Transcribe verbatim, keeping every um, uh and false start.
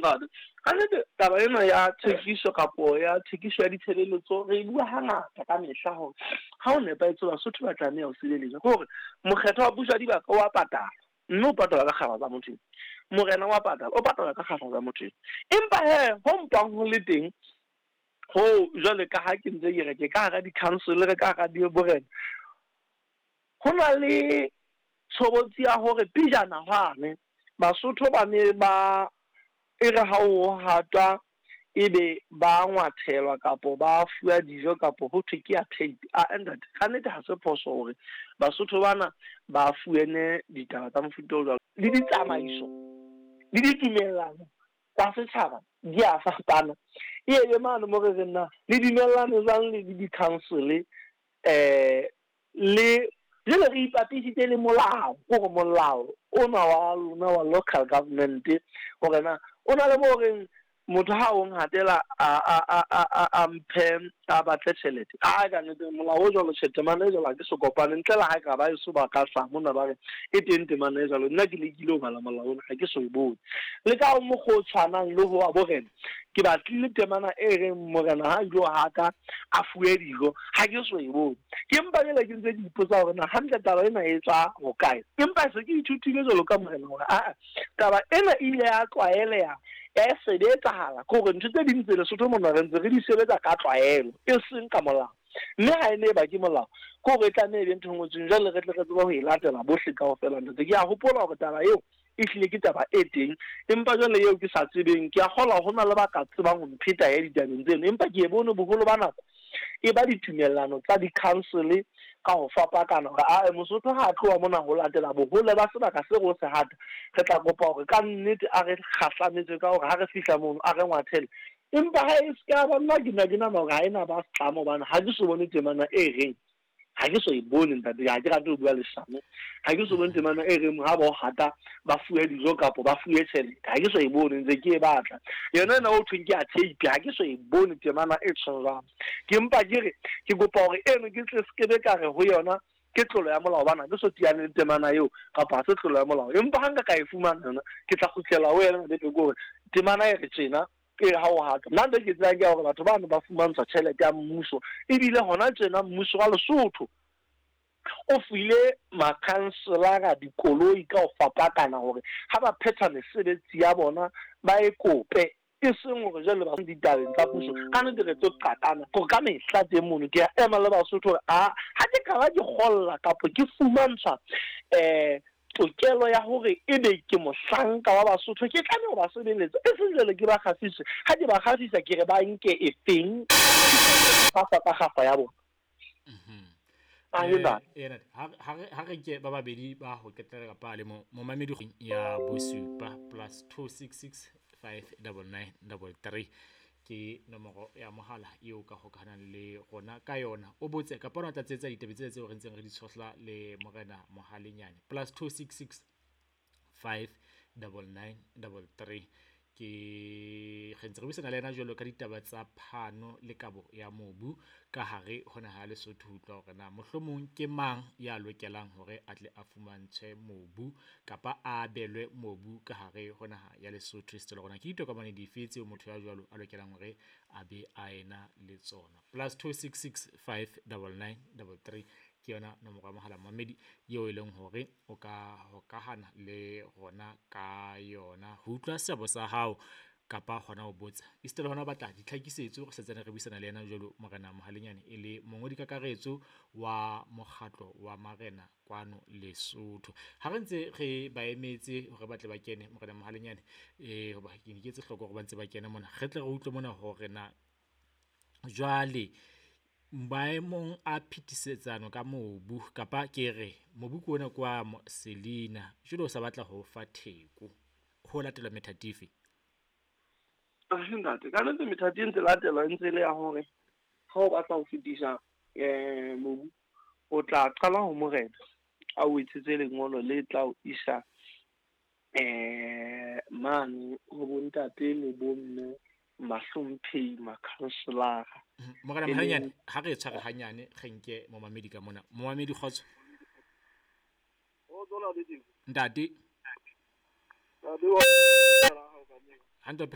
ngata ka nne taba ena ya thekiso kapo ya thekiso ya ditshebeletso re bua hangata ka mehla hore ha o nepahetse Basotho ba tlameha ho sireletsa hore mokgetho wa puso di ba ka wa patala mme o patala ka kgara tsa motho morena wa patala o patala ka kgara tsa motho empa he ho mpang ho le teng ho jwale ka ha ke ntse ke re ke ka hara di-council re ka hara di borena ho na le tshobotsi ya hore pijana hwane Basotho ba ne ba e re ha o hatwa ebe ba ngwathelwa kapo ba fuwa dijo kapo ho thwe ke ya tape a enda ka nnete ha se phoso hore Basotho bana ba fuene ditaba tsa mofuta o jwalo le ditsamaiso le ditumellano tsa setjhaba di a fapana e ebe mane mo re rena le dimellano jwang le di-council eh le jele re ipapisitse le molao gore molao ona wa lona wa local government gore na ona le mo reng motho ha o ngatela a a a a mphe a batle tšhelete a ga ne molao o jalo tšhetemane jalo ke se kopane ntle la ha ka ba eso ba ka sa mona ba re e teng temane jalo nna ke le kile o bala molao ga ke so e bone le ka mo go tshwanang le ho a borena ke ba tlile temana e reng morena ha jo haka a fuwe digo ha ke so e bone ke mpa le ke ntse di ipotsa hore na hantle taba ena e tswa go kae empa se ke ithutile jalo ka morena hore a taba ena ile ya tlwaeleha ya sebetsahala gore ntse tse dintse le Sotho mona re ntse re di sebetsa ka tlwaelo e seng ka molao mme ha ene ba ke molao ko re tla ne be nthongwe jwale re tle re tswa ho e latela bohle ka ofela ntse ke a hopola hore taba eo e hlile ke taba e teng empa jwale eo ke sa tsebeng ke a kgola ho na le ba ka tsebang ho mpheta ya ditabeng tseno empa ke e bone boholo ba nako e ba ditumellano tsa di-council ka ho fapakana hore a Mosotho ha tloa mona ho latela bohole ba sebaka se go se hata re tla kopa hore ka nnete a re kgahlametse ka hore ha re fihla moo a re ngwathele empa ha e ska ba nna ke na ke nana hore ha ena ba setlamo bana ha ke so bone temana e reng ha ke so e bone ntate ha ke rate ho bua leshano ha ke so bone temana e reng ha ba o hata ba fuwe dijo kapo ba fuwe tšhelete ha ke so e bone ntse ke e batla yona na o thweng ke a tape ha ke so e bone temana e tshwarang ke mpa ke re ke kopa hore eno ke tle se kebe ka re ho yona ke tlolo ya molao bana ke so tiane le temana eo kapa se tlolo ya molao empa hanga ka e fumana yona ke tla khutlela ho yena le go temana e re tsena e ha o haka nna ntse ke tsaya ke hore batho ba ne ba fumantshwa tšhelete ya mmuso ebile hona tsena mmuso wa Lesotho o file makhanselara dikoloi ka o fapakana hore ha ba phetha mesebetsi ya bona ba e kope e seng hore jwale ba ditabeng tsa puso ka ne dire tso qatana go ka mehla teng mono ke a ema le Basotho a ha ke ka ba ke golla kapo ke fumantshwa eh tokelo ya hore ebe ke mohlanka wa Basotho ke tla no ba sebeletsa e se jele ke ba khafise ha ke ba khafisa ke re ba nke e feng fa fa gafa ya bona mhm a yena ena ha ha re ke ba babedi ba ho ketlela ka le mo mo mamedi ya bosupa plus two six six five nine nine three three ke nomoro ya mohala eo ka hokana le gona ka yona o botse ka pona tla tsetsa ditebetse tse re ntseng re di tshosla le morena mohalenyane plus two six six five nine nine three three ke gentse re bisana le ena jolo ka ditaba tsa phano le kabo ya mobu ka hare hona ha le Lesotho utlwa hore na mohlomong ke mang ya lokelang hore a tle a fumantshwe mobu kapa a belwe mobu ka hare hona ha ya Lesotho se le gona ke ditokomane di fetse motho ya jwalo a lokelang hore a be a ena le tsona plus two six six five nine nine three three ke yona nomoro ya mohala mamedi yeo e leng hore o ka hokahana le gona ka yona ho utlwa sebo sa hao kapa gona o botsa istele hona batla ditlhakisetso go setsana re bisana le yena jolo morena mohalenyane e le mongodi kakaretso wa mokgatlo wa marena kwano Lesotho ha re ntse re ba emetse hore batle ba kene morena mohalenyane eh ba ke ne ke tse hloko gore ba ntse ba kene mona re tle re utlwe mona hore na jwale maemong a phitisetsano ka mobu kapa ke re mobu ko ona kwa Selina jolo sa batla ho fa theko ho latela methatifi a hindate ka ntle methati ntse latela ntse le ya hore ha o batla ho fitisa eh mobu o tla qala ho morena a o itsetse lengolo le tla o isa eh mane ho bontate le bomme mahlomphehi makhanselara mogala mohanyane ha re tshware hanyane ge nke mo mamedi ka mona mo mamedi khotso o dola le ding ntate a be wa